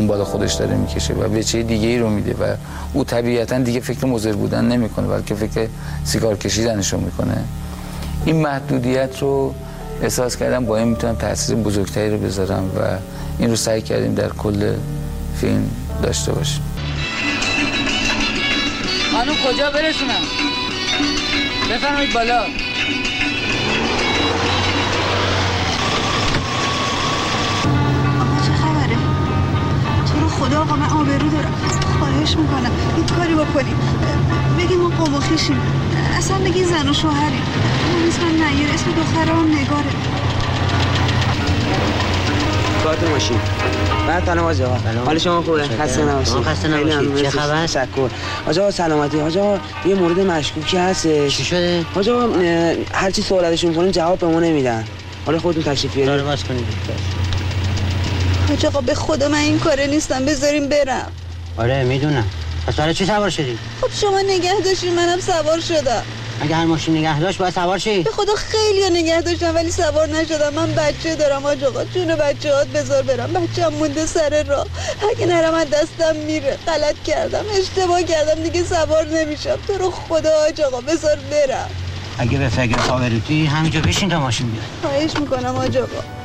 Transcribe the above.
دنبال خودش داره میکشه و وجه دیگه ای رو میده و او طبیعتا دیگه فکر مضر بودن نمیکنه بلکه فکر سیگار کشیدنش رو میکنه. این محدودیت رو احساس کردم با این میتونم تاثیر بزرگتری رو بذارم و این رو سعی کردیم در کل فیلم داشته باشیم. خانم کجا برسونم؟ بفرمایید بالا. خدا آقا من آبرو دارم، خواهش میکنم یک کاری بکنیم، بگیم ما قوم و خویشیم، اصلا بگی زن و شوهریم. من اسمم نیر، اسم دختره هم نگاره. کارت ماشین. بعد سلام آقا. حال شما خوبه؟ خسته نباشید. خسته نباشید. چه خبر؟ تشکر. آقا سلامتی. آقا یه مورد مشکوکی هستش. چی شده؟ آقا هر چی سوالشون کنیم جواب بهمون نمیدن. حالا خودتون تشریف بیارید. داره باز کنید. حاج آقا به خدا من این کاره نیستم، بذاریم برم. آره میدونم. پس برای چی سوار شدی؟ خب شما نگه داشتین منم سوار شدم. اگه هر ماشین نگه داشت باید سوار شی. به خدا خیلی نگه داشتم ولی سوار نشدم. من بچه دارم حاج آقا، جون بچه‌هات بذار برم. بچه‌م مونده سر راه، اگه نرم از دستم میره. غلط کردم، اشتباه کردم، دیگه سوار نمیشم. تو رو خدا حاج آقا بذار برم. اگه به فکر آبروتی همینجا بشین تا ماشین بیاد. خواهش میکنم حاج آقا.